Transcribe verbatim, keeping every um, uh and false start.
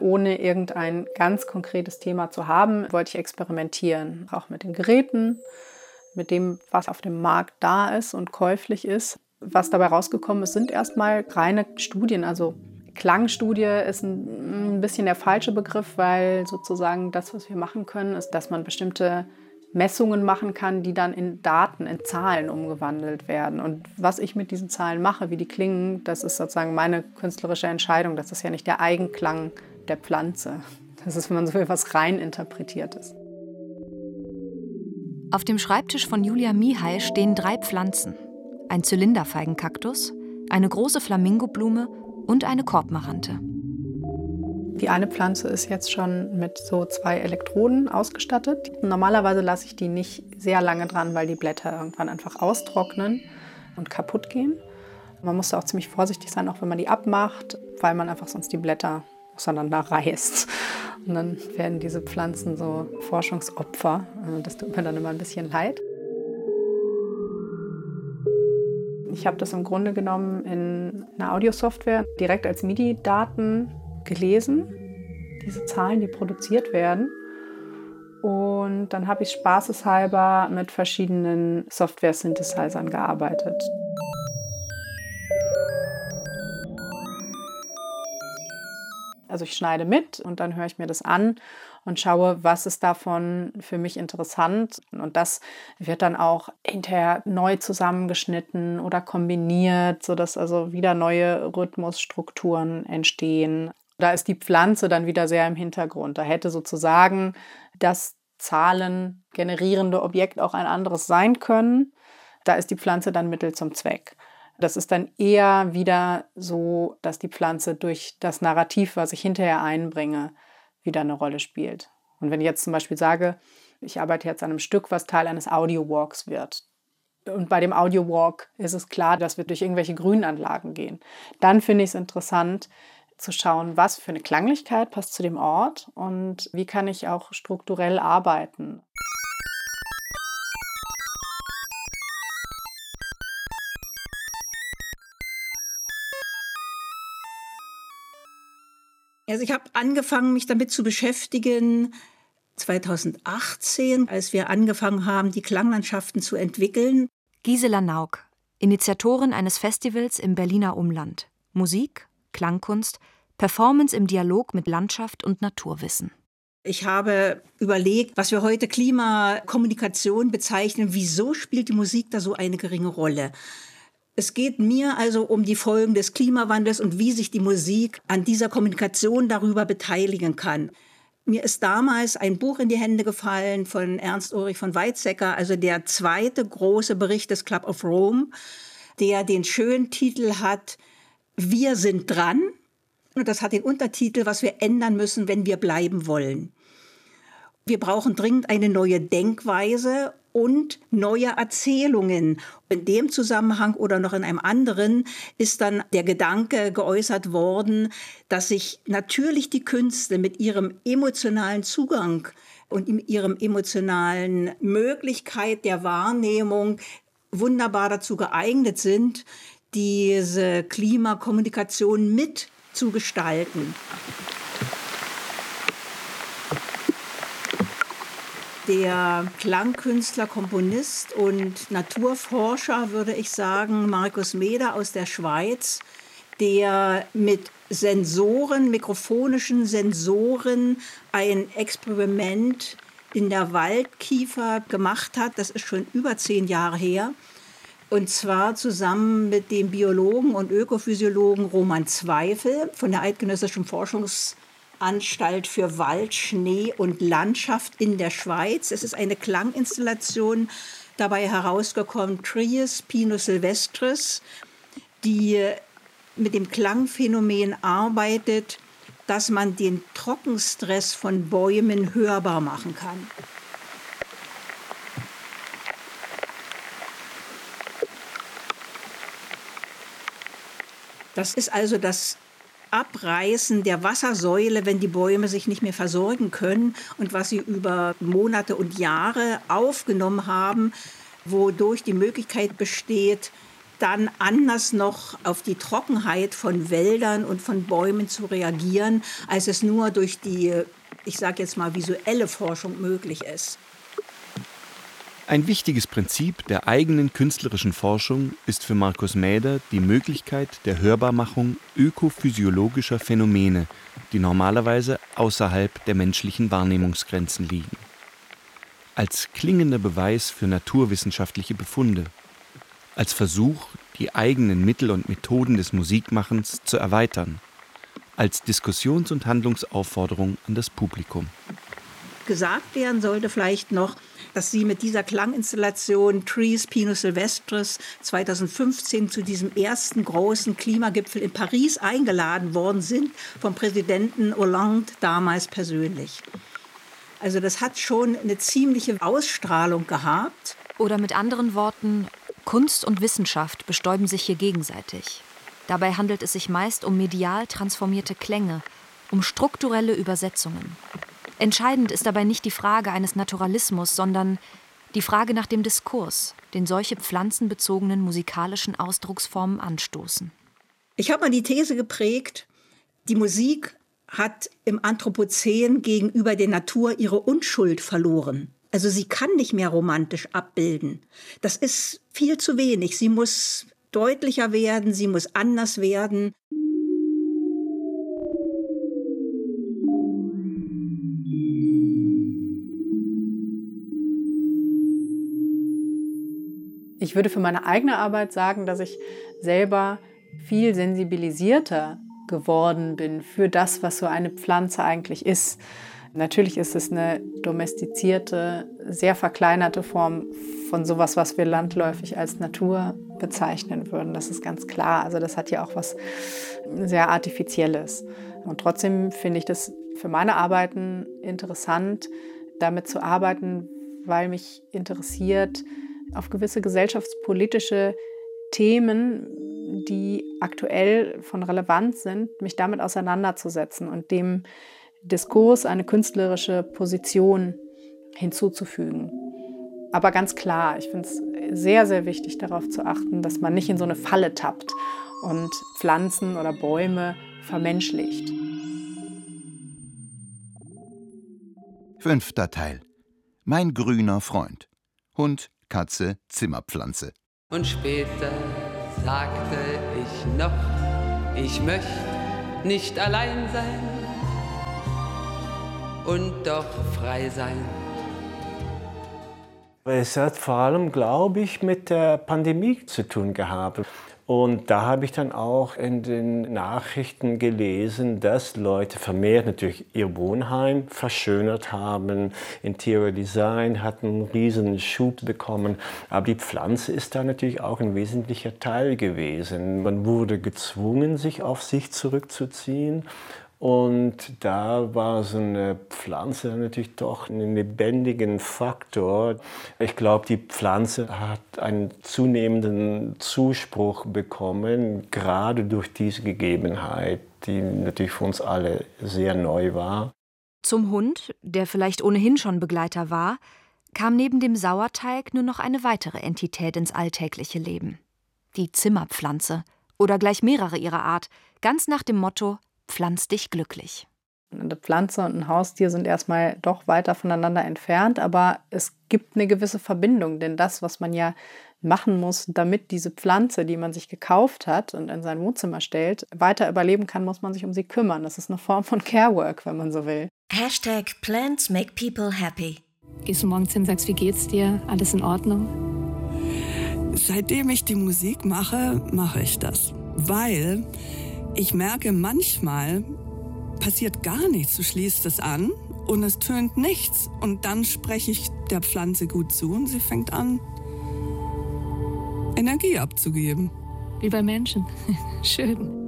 ohne irgendein ganz konkretes Thema zu haben, wollte ich experimentieren. Auch mit den Geräten, mit dem, was auf dem Markt da ist und käuflich ist. Was dabei rausgekommen ist, sind erstmal reine Studien. Also Klangstudie ist ein, ein bisschen der falsche Begriff, weil sozusagen das, was wir machen können, ist, dass man bestimmte Messungen machen kann, die dann in Daten, in Zahlen umgewandelt werden. Und was ich mit diesen Zahlen mache, wie die klingen, das ist sozusagen meine künstlerische Entscheidung. Das ist ja nicht der Eigenklang der Pflanze. Das ist, wenn man so will, was rein interpretiertes. Auf dem Schreibtisch von Julia Mihai stehen drei Pflanzen. Ein Zylinderfeigenkaktus, eine große Flamingoblume und eine Korbmarante. Die eine Pflanze ist jetzt schon mit so zwei Elektroden ausgestattet. Normalerweise lasse ich die nicht sehr lange dran, weil die Blätter irgendwann einfach austrocknen und kaputt gehen. Man muss da auch ziemlich vorsichtig sein, auch wenn man die abmacht, weil man einfach sonst die Blätter auseinanderreißt. Und dann werden diese Pflanzen so Forschungsopfer. Das tut mir dann immer ein bisschen leid. Ich habe das im Grunde genommen in einer Audiosoftware direkt als MIDI-Daten gelesen, diese Zahlen, die produziert werden. Und dann habe ich spaßeshalber mit verschiedenen Software-Synthesizern gearbeitet. Also ich schneide mit und dann höre ich mir das an und schaue, was ist davon für mich interessant. Und das wird dann auch hinterher neu zusammengeschnitten oder kombiniert, sodass also wieder neue Rhythmusstrukturen entstehen. Da ist die Pflanze dann wieder sehr im Hintergrund. Da hätte sozusagen das Zahlen generierende Objekt auch ein anderes sein können. Da ist die Pflanze dann Mittel zum Zweck. Das ist dann eher wieder so, dass die Pflanze durch das Narrativ, was ich hinterher einbringe, wieder eine Rolle spielt. Und wenn ich jetzt zum Beispiel sage, ich arbeite jetzt an einem Stück, was Teil eines Audio-Walks wird. Und bei dem Audio-Walk ist es klar, dass wir durch irgendwelche Grünanlagen gehen. Dann finde ich es interessant, zu schauen, was für eine Klanglichkeit passt zu dem Ort und wie kann ich auch strukturell arbeiten. Also ich habe angefangen, mich damit zu beschäftigen zweitausendachtzehn, als wir angefangen haben, die Klanglandschaften zu entwickeln. Gisela Nauk, Initiatorin eines Festivals im Berliner Umland. Musik, Klangkunst, Performance im Dialog mit Landschaft und Naturwissen. Ich habe überlegt, was wir heute Klimakommunikation bezeichnen. Wieso spielt die Musik da so eine geringe Rolle? Es geht mir also um die Folgen des Klimawandels und wie sich die Musik an dieser Kommunikation darüber beteiligen kann. Mir ist damals ein Buch in die Hände gefallen von Ernst Ulrich von Weizsäcker, also der zweite große Bericht des Club of Rome, der den schönen Titel hat, Wir sind dran. Und das hat den Untertitel, was wir ändern müssen, wenn wir bleiben wollen. Wir brauchen dringend eine neue Denkweise und neue Erzählungen. In dem Zusammenhang oder noch in einem anderen ist dann der Gedanke geäußert worden, dass sich natürlich die Künste mit ihrem emotionalen Zugang und in ihrem emotionalen Möglichkeit der Wahrnehmung wunderbar dazu geeignet sind, diese Klimakommunikation mit zu gestalten. Der Klangkünstler, Komponist und Naturforscher, würde ich sagen, Markus Meder aus der Schweiz, der mit Sensoren, mikrofonischen Sensoren, ein Experiment in der Waldkiefer gemacht hat. Das ist schon über zehn Jahre her. Und zwar zusammen mit dem Biologen und Ökophysiologen Roman Zweifel von der Eidgenössischen Forschungsanstalt für Wald, Schnee und Landschaft in der Schweiz. Es ist eine Klanginstallation dabei herausgekommen, Trias Pinus Silvestris, die mit dem Klangphänomen arbeitet, dass man den Trockenstress von Bäumen hörbar machen kann. Das ist also das Abreißen der Wassersäule, wenn die Bäume sich nicht mehr versorgen können und was sie über Monate und Jahre aufgenommen haben, wodurch die Möglichkeit besteht, dann anders noch auf die Trockenheit von Wäldern und von Bäumen zu reagieren, als es nur durch die, ich sage jetzt mal, visuelle Forschung möglich ist. Ein wichtiges Prinzip der eigenen künstlerischen Forschung ist für Markus Mäder die Möglichkeit der Hörbarmachung ökophysiologischer Phänomene, die normalerweise außerhalb der menschlichen Wahrnehmungsgrenzen liegen. Als klingender Beweis für naturwissenschaftliche Befunde, als Versuch, die eigenen Mittel und Methoden des Musikmachens zu erweitern, als Diskussions- und Handlungsaufforderung an das Publikum. Gesagt werden sollte vielleicht noch, dass Sie mit dieser Klanginstallation Trees Pinus Sylvestris zweitausendfünfzehn zu diesem ersten großen Klimagipfel in Paris eingeladen worden sind, vom Präsidenten Hollande damals persönlich. Also das hat schon eine ziemliche Ausstrahlung gehabt. Oder mit anderen Worten, Kunst und Wissenschaft bestäuben sich hier gegenseitig. Dabei handelt es sich meist um medial transformierte Klänge, um strukturelle Übersetzungen. Entscheidend ist dabei nicht die Frage eines Naturalismus, sondern die Frage nach dem Diskurs, den solche pflanzenbezogenen musikalischen Ausdrucksformen anstoßen. Ich habe mal die These geprägt, die Musik hat im Anthropozän gegenüber der Natur ihre Unschuld verloren. Also sie kann nicht mehr romantisch abbilden. Das ist viel zu wenig. Sie muss deutlicher werden, sie muss anders werden. Ich würde für meine eigene Arbeit sagen, dass ich selber viel sensibilisierter geworden bin für das, was so eine Pflanze eigentlich ist. Natürlich ist es eine domestizierte, sehr verkleinerte Form von sowas, was wir landläufig als Natur bezeichnen würden. Das ist ganz klar. Also das hat ja auch was sehr Artifizielles. Und trotzdem finde ich das für meine Arbeiten interessant, damit zu arbeiten, weil mich interessiert, auf gewisse gesellschaftspolitische Themen, die aktuell von Relevanz sind, mich damit auseinanderzusetzen und dem Diskurs eine künstlerische Position hinzuzufügen. Aber ganz klar, ich finde es sehr, sehr wichtig, darauf zu achten, dass man nicht in so eine Falle tappt und Pflanzen oder Bäume vermenschlicht. Fünfter Teil. Mein grüner Freund. Hund, Katze, Zimmerpflanze. Und später sagte ich noch, ich möchte nicht allein sein und doch frei sein. Es hat vor allem, glaube ich, mit der Pandemie zu tun gehabt. Und da habe ich dann auch in den Nachrichten gelesen, dass Leute vermehrt natürlich ihr Wohnheim verschönert haben. Interior Design hat einen riesen Schub bekommen. Aber die Pflanze ist da natürlich auch ein wesentlicher Teil gewesen. Man wurde gezwungen, sich auf sich zurückzuziehen. Und da war so eine Pflanze natürlich doch einen lebendigen Faktor. Ich glaube, die Pflanze hat einen zunehmenden Zuspruch bekommen, gerade durch diese Gegebenheit, die natürlich für uns alle sehr neu war. Zum Hund, der vielleicht ohnehin schon Begleiter war, kam neben dem Sauerteig nur noch eine weitere Entität ins alltägliche Leben. Die Zimmerpflanze oder gleich mehrere ihrer Art, ganz nach dem Motto: Pflanz dich glücklich. Eine Pflanze und ein Haustier sind erstmal doch weiter voneinander entfernt, aber es gibt eine gewisse Verbindung, denn das, was man ja machen muss, damit diese Pflanze, die man sich gekauft hat und in sein Wohnzimmer stellt, weiter überleben kann, muss man sich um sie kümmern. Das ist eine Form von Carework, wenn man so will. Hashtag Plants make people happy. Gehst du morgens hin und sagst, wie geht's dir? Alles in Ordnung? Seitdem ich die Musik mache, mache ich das. Weil ich merke, manchmal passiert gar nichts. Du schließt es an und es tönt nichts. Und dann spreche ich der Pflanze gut zu und sie fängt an, Energie abzugeben. Wie bei Menschen. Schön.